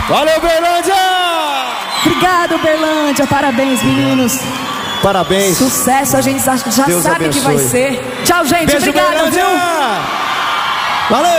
Valeu, Berlândia! Obrigado, Berlândia. Parabéns, meninos. Parabéns. Sucesso, a gente já Deus sabe abençoe. que vai ser. Tchau, gente. Beijo, Obrigada, Berlândia! viu? Valeu!